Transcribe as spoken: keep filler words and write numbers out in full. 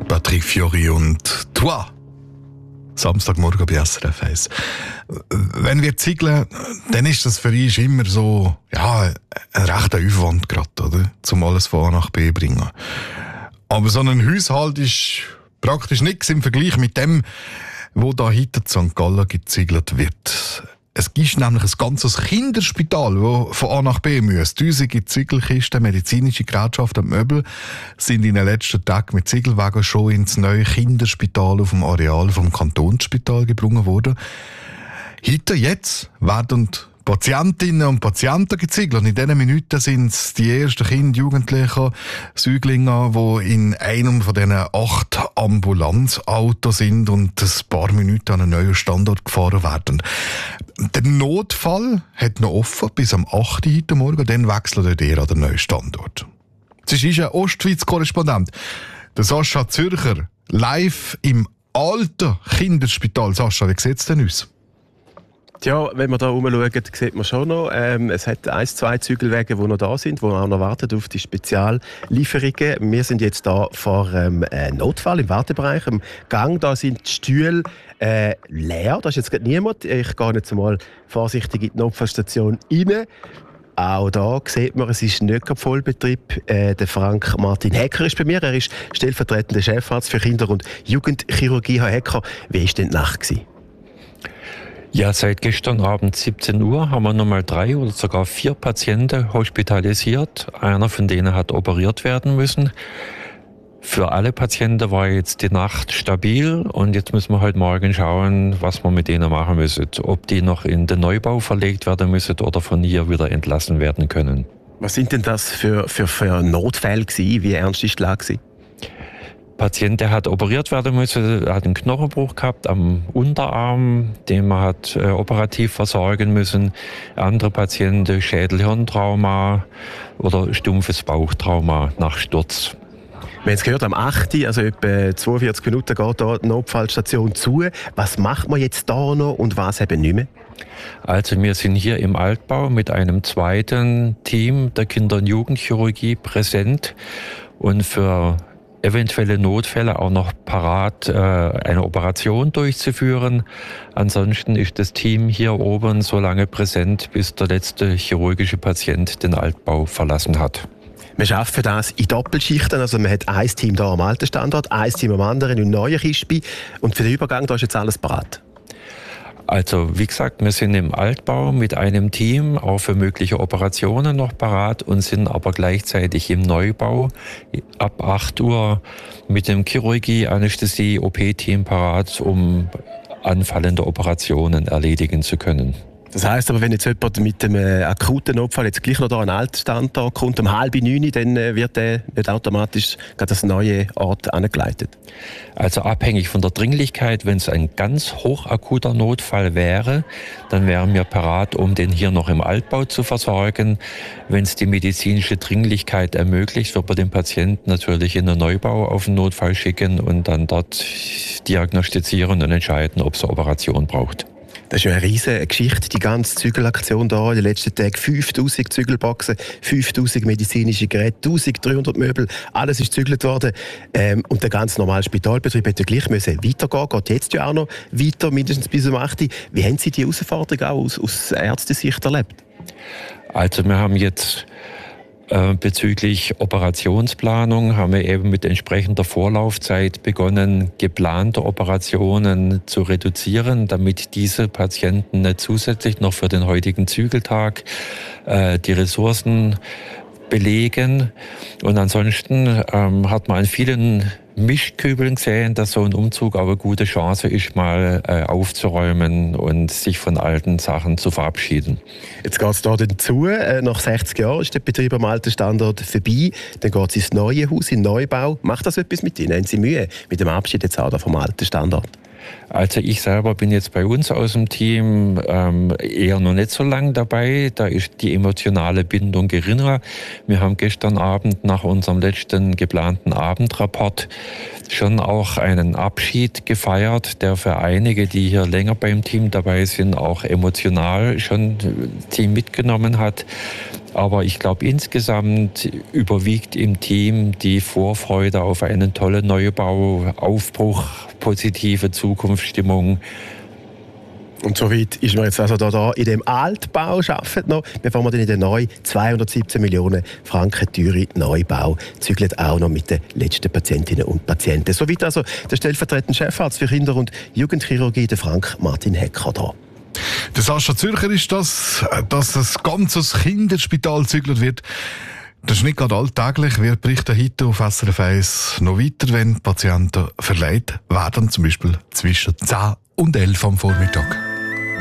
Patrick Fiori und «Toi». Samstagmorgen bei S R F eins. Wenn wir ziegeln, dann ist das für uns immer so, ja, ein rechter Aufwand gerade, oder? Zum alles von A nach B bringen. Aber so ein Haushalt ist praktisch nichts im Vergleich mit dem, wo da hinter Sankt Gallen geziegelt wird. Es gibt nämlich ein ganzes Kinderspital, das von A nach B muss. Tausende Ziegelkisten, medizinische Gerätschaften und Möbel sind in den letzten Tagen mit Ziegelwagen schon ins neue Kinderspital auf dem Areal vom Kantonsspital gebracht worden. Heute, jetzt, werden Patientinnen und Patienten geziegelt. Und in diesen Minuten sind es die ersten Kinder, Jugendlichen, Säuglinge, die in einem von diesen acht Ambulanzautos sind und ein paar Minuten an einen neuen Standort gefahren werden. Der Notfall hat noch offen bis am acht Uhr heute Morgen, dann wechselt er an den neuen Standort. Das ist ein Ostschweiz-Korrespondent, der Sascha Zürcher, live im alten Kinderspital. Sascha, wie sieht es denn aus? Ja, wenn wir da rumschauen, sieht man schon noch, ähm, es hat ein, zwei Zügelwege, die noch da sind, die auch noch warten auf die Speziallieferungen. Wir sind jetzt da vor einem äh, Notfall im Wartebereich, im Gang. Da sind die Stühle äh, leer, da ist jetzt gerade niemand. Ich gehe jetzt mal vorsichtig in die Notfallstation rein. Auch da sieht man, es ist nicht gerade Vollbetrieb. Äh, der Frank Martin Hecker ist bei mir. Er ist stellvertretender Chefarzt für Kinder- und Jugendchirurgie. Herr Hecker, wie war denn die Nacht gewesen? Ja, seit gestern Abend siebzehn Uhr haben wir nochmal drei oder sogar vier Patienten hospitalisiert. Einer von denen hat operiert werden müssen. Für alle Patienten war jetzt die Nacht stabil und jetzt müssen wir heute Morgen schauen, was wir mit denen machen müssen. Ob die noch in den Neubau verlegt werden müssen oder von hier wieder entlassen werden können. Was sind denn das für, für, für Notfälle gewesen? Wie ernst ist die Lage gewesen? Der Patient, der hat operiert werden müssen, hat einen Knochenbruch gehabt am Unterarm, den man hat äh, operativ versorgen müssen. Andere Patienten Schädel-Hirntrauma oder stumpfes Bauchtrauma nach Sturz. Wir haben es gehört, am acht Uhr, also etwa zweiundvierzig Minuten, geht da die Notfallstation zu. Was macht man jetzt da noch und was eben nicht mehr? Also wir sind hier im Altbau mit einem zweiten Team der Kinder- und Jugendchirurgie präsent und für eventuelle Notfälle auch noch parat, äh, eine Operation durchzuführen. Ansonsten ist das Team hier oben so lange präsent, bis der letzte chirurgische Patient den Altbau verlassen hat. Wir schaffen das in Doppelschichten, also man hat ein Team hier am alten Standort, ein Team am anderen im neuen Kispi und für den Übergang da ist jetzt alles parat. Also wie gesagt, wir sind im Altbau mit einem Team, auch für mögliche Operationen noch parat und sind aber gleichzeitig im Neubau ab acht Uhr mit dem Chirurgie, Anästhesie, O P-Team parat, um anfallende Operationen erledigen zu können. Das heisst aber, wenn jetzt jemand mit einem äh, akuten Notfall jetzt gleich noch da an einen Altstandort kommt, um halb neun, dann äh, wird er nicht automatisch an das neue Ort angeleitet. Also abhängig von der Dringlichkeit, wenn es ein ganz hochakuter Notfall wäre, dann wären wir parat, um den hier noch im Altbau zu versorgen. Wenn es die medizinische Dringlichkeit ermöglicht, wird man den Patienten natürlich in den Neubau auf den Notfall schicken und dann dort diagnostizieren und entscheiden, ob es eine Operation braucht. Das ist ja eine riesige Geschichte, die ganze Zügelaktion hier in den letzten Tagen. fünftausend Zügelboxen, fünftausend medizinische Geräte, eintausenddreihundert Möbel, alles ist gezügelt worden. Ähm, und der ganz normale Spitalbetrieb hätte gleich müssen weitergehen, geht jetzt ja auch noch weiter, mindestens bis um acht Uhr. Wie haben Sie die Herausforderung auch aus, aus Ärztesicht erlebt? Also wir haben jetzt bezüglich Operationsplanung haben wir eben mit entsprechender Vorlaufzeit begonnen, geplante Operationen zu reduzieren, damit diese Patienten nicht zusätzlich noch für den heutigen Zügeltag äh, die Ressourcen belegen. Und ansonsten ähm, hat man an vielen Mischkübeln gesehen, dass so ein Umzug aber eine gute Chance ist, mal äh, aufzuräumen und sich von alten Sachen zu verabschieden. Jetzt geht es hier dazu. Äh, nach sechzig Jahren ist der Betrieb am alten Standort vorbei. Dann geht es ins neue Haus, in den Neubau. Macht das etwas mit Ihnen? Haben Sie Mühe mit dem Abschied jetzt auch vom alten Standort? Also ich selber bin jetzt bei uns aus dem Team ähm, eher noch nicht so lang dabei. Da ist die emotionale Bindung geringer. Wir haben gestern Abend nach unserem letzten geplanten Abendrapport schon auch einen Abschied gefeiert, der für einige, die hier länger beim Team dabei sind, auch emotional schon das Team mitgenommen hat. Aber ich glaube, insgesamt überwiegt im Team die Vorfreude auf einen tollen Neubau, Aufbruch, positive Zukunftsstimmung. Und soweit ist man jetzt also da, da in dem Altbau arbeitet noch, bevor man dann in den neuen zweihundertsiebzehn Millionen Franken teuren Neubau zügelt, auch noch mit den letzten Patientinnen und Patienten. Soweit also der stellvertretende Chefarzt für Kinder- und Jugendchirurgie, der Frank Martin Hecker, da. Der Sascha Zürcher ist das, dass ein ganzes Kinderspital gezügelt wird. Das ist nicht gerade alltäglich. Wir berichten heute auf S R F eins noch weiter, wenn Patienten verleiht werden, zum Beispiel zwischen zehn und elf am Vormittag.